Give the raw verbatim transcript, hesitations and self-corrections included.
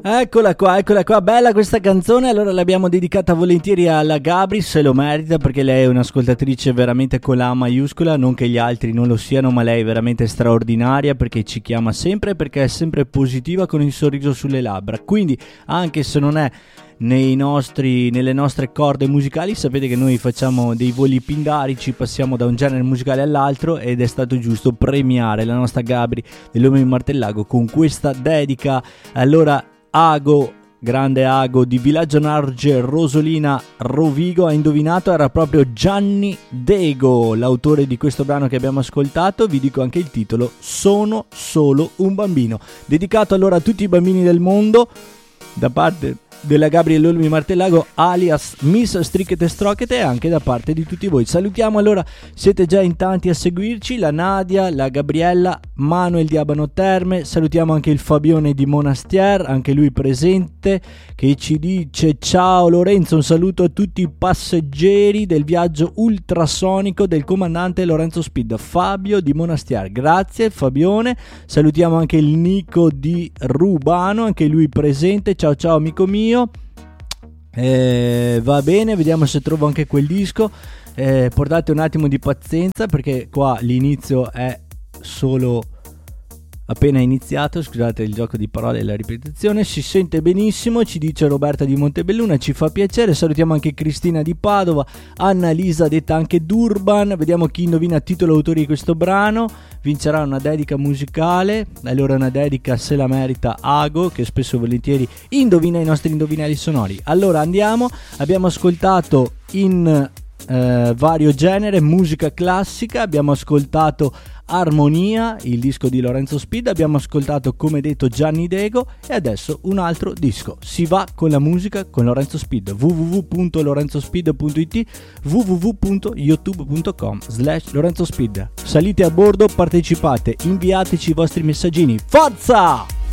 Eccola qua, eccola qua, bella questa canzone. Allora l'abbiamo dedicata volentieri alla Gabri, se lo merita, perché lei è un'ascoltatrice veramente con la A maiuscola, non che gli altri non lo siano, ma lei è veramente straordinaria, perché ci chiama sempre, perché è sempre positiva con il sorriso sulle labbra. Quindi anche se non è nei nostri, nelle nostre corde musicali, sapete che noi facciamo dei voli pindarici, passiamo da un genere musicale all'altro, ed è stato giusto premiare la nostra Gabri dell'Uomo di Martellago con questa dedica. Allora Ago, grande Ago di Villaggio Narge, Rosolina, Rovigo, ha indovinato, era proprio Gianni Dego l'autore di questo brano che abbiamo ascoltato. Vi dico anche il titolo: Sono solo un bambino, dedicato allora a tutti i bambini del mondo da parte della Gabriele Olmi Martellago alias Miss Strichete Strochete, e anche da parte di tutti voi. Salutiamo, allora siete già in tanti a seguirci, la Nadia, la Gabriella, Manuel di Abano Terme, salutiamo anche il Fabione di Monastier, anche lui presente, che ci dice: ciao Lorenzo, un saluto a tutti i passeggeri del viaggio ultrasonico del comandante Lorenzo Speed. Fabio di Monastier, grazie Fabione. Salutiamo anche il Nico di Rubano, anche lui presente, ciao ciao amico mio. Eh, va bene, vediamo se trovo anche quel disco. Eh, portate un attimo di pazienza, perché qua l'inizio è solo appena iniziato, scusate il gioco di parole e la ripetizione. Si sente benissimo, ci dice Roberta di Montebelluna, ci fa piacere. Salutiamo anche Cristina di Padova, Annalisa detta anche Durban. Vediamo chi indovina titolo autore di questo brano vincerà una dedica musicale. Allora una dedica se la merita Ago, che spesso e volentieri indovina i nostri indovinelli sonori. Allora andiamo, abbiamo ascoltato in eh, vario genere musica classica, abbiamo ascoltato Armonia, il disco di Lorenzo Speed, abbiamo ascoltato come detto Gianni Dego, e adesso un altro disco. Si va con la musica con Lorenzo Speed. w w w punto lorenzo speed punto i t, w w w punto youtube punto com slash Lorenzo Speed. Salite a bordo, partecipate, inviateci i vostri messaggini. Forza!